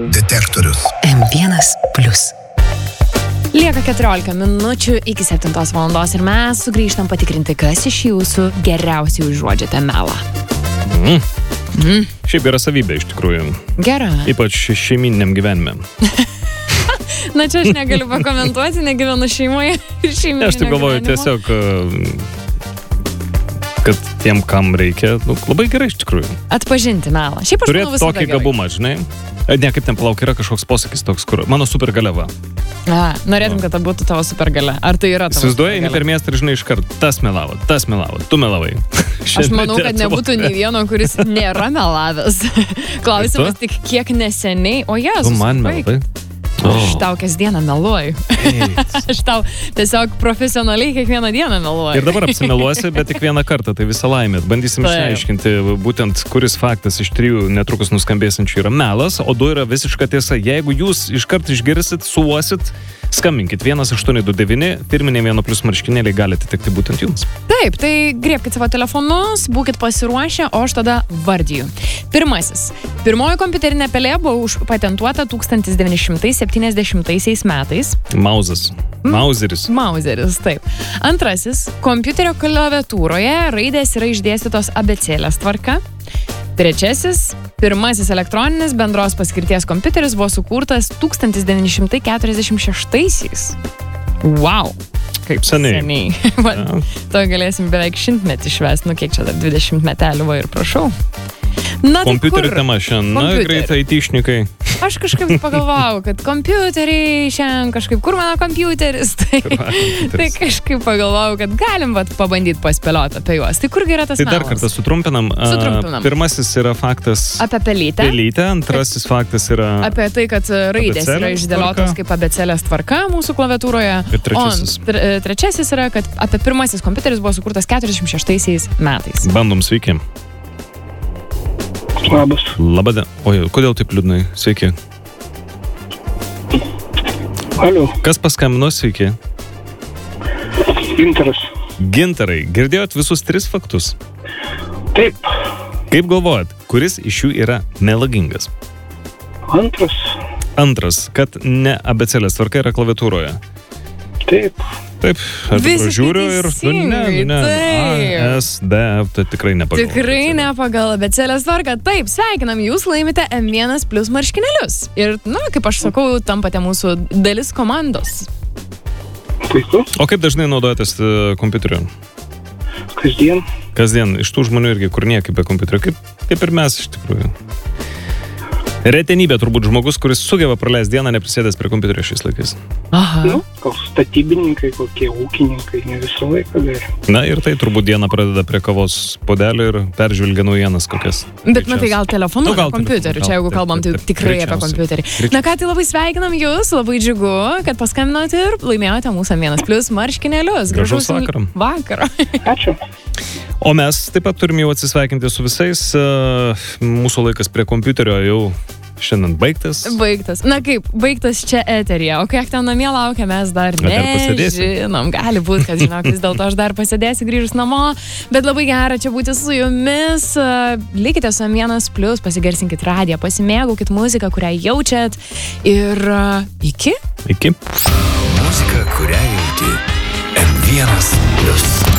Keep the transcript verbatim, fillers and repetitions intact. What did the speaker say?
Detektorius. M vienas plius. Lieka keturiolika minučių iki septintos valandos ir mes sugrįžtam patikrinti, kas iš jūsų geriausiai užuodžiate melą. Mm. Mm. Šiaip yra savybė iš tikrųjų. Gera. Ypač šeimyniniam gyvenime. Na čia aš negaliu pakomentuoti, negyvenu šeimoje. Ne, aš taip galvoju tiesiog, kad tiem, kam reikia, nu, labai gerai iš tikrųjų. Atpažinti melą. Šiaip aš manau visada tokį gerai. gabumą, žinai. Ne, kaip ten palauk, yra kažkoks posakis toks, kur mano supergalia va. A, norėtum, kad tai būtų tavo supergalia. Ar tai yra tavo Įsivaizduoji, eini supergalia? per miestą ir žinai iškart, tas melavo, tas melavo, tu melavai. Aš manau, kad nebūtų nei vieno, kuris nėra melavęs. Klausimas tik kiek neseniai. O Jėzus, Tu man melavai? Aš tau kasdieną meluoju. Aš tau tiesiog profesionaliai kiekvieną dieną meluoju. Ir dabar apsimeluosi, bet tik vieną kartą, tai visą laimę. Bandysim Taip. išsiaiškinti būtent, kuris faktas iš trijų netrukus nuskambėsiančių yra melas, o du yra visiška tiesa. Jeigu jūs iškart išgirsit, suosit, skambinkit vienas aštuoni du devyni, firminė vieno plius marškinėliai gali atitikti būtent jums. Taip, tai griebkit savo telefonus, būkit pasiruošę, o aš tada vardiju. Pirmasis. Pirmoji kompiuterinė pelė buvo užpatentuota tūkstantis devyni šimtai septyniasdešimtaisiais metais. Mauzas. Mauzeris. Mauzeris, taip. Antrasis. Kompiuterio klaviatūroje raidės yra išdėstytos abėcėlės tvarka. Trečiasis. Pirmasis elektroninis bendros paskirties kompiuteris buvo sukurtas tūkstantis devyni šimtai keturiasdešimt šeštaisiais. Wow. Kaip Seniai. seniai. Va, to galėsim beveik šimtmetį švęsti. Nu, kiek čia dar dvidešimt metelių, va ir prašau. Na, tai Kompiuterių kur? tema šiandien. Na, Kompiuterių. greitai aitišnikai. Aš kažkaip pagalvojau, kad kompiuteriai šiandien kažkaip, kur mano kompiuteris? Tai, tai kažkaip pagalvojau, kad galim vat, pabandyti paspėlioti apie juos. Tai kurgi yra tas Tai dar melas? kartą sutrumpinam. A, Sutrumpinam. Pirmasis yra faktas Apie pelytę. pelytė, antrasis faktas yra... Apie tai, kad raidės yra Abėcėlės išdėliotos tvarka. kaip abėcėlės tvarka mūsų klaviatūroje. Ir trečiasis. O tre, trečiasis yra, kad apie pirmasis kompiuteris buvo sukurtas keturiasdešimt šeštaisiais metais. Bandom, sveiki. Labas. Labada. Oi, kodėl taip liūdnai? Sveiki. Alio, Kas paskambino? Sveiki. Gintaras. Gintarai, girdėjot visus tris faktus? Taip, Kaip galvojat, kuris iš jų yra melagingas? antras. Antras, kad ne abėcėlės tvarka yra klaviatūroje. Taip, Taip, aš dabar Visiškai žiūriu ir... Nu, ne, teisingai, ne, taip. A, S, D, F, tai tikrai nepagal. Tikrai ne pagal abėcėlės tvarką. Taip, sveikinam, jūs laimite M vienas plius marškinėlius. Ir, na, kaip aš sakau, tampate mūsų dalis komandos. puiku. O kaip dažnai naudojatės e, kompiuteriu? Kasdien. Kasdien, iš tų žmonių irgi, kur niekaip be kompiuterio. Kaip, kaip ir mes, iš tikrųjų. Retenybė turbūt žmogus, kuris sugeba praleisti dieną neprisėdęs prie kompiuterio šiais laikais. Aha. Nu, gal statybininkai, kokie ūkininkai, ne visą laiką gali. Na ir tai turbūt dieną pradeda prie kavos puodelio ir peržvelgia naujienas kokias. Bet matai, gal telefonu, Nu, gal gal kompiuteriu, telefonu, čia jeigu gal, kalbam, taip, tai taip, tikrai apie greičiausiai. kompiuterį. Greičiausiai. Na ką, tai labai sveikinam jūs, labai džiugu, kad paskambinot ir laimėjote mūsų M vienas plius marškinėlius. Gražaus Gražaus vakaro. Vakaro. Ačiū. O mes taip pat turim jau atsisveikinti su visais. e, Mūsų laikas prie kompiuterio jau šiandien baigtas. Baigtas. Na kaip, baigtas čia eterija. O kiek ten namie laukia, mes dar Bet dar pasėdėsi? nežinom. Gali būti, kad žinok, vis dėlto aš dar pasėdėsiu grįžus namo. Bet labai gera čia būti su jumis. Likite su M vienas plius, pasigarsinkit radiją, pasimėgaukit muziką, kurią jaučiat. Ir uh, iki. Iki. Muzika, kurią jauti. M vienas plius.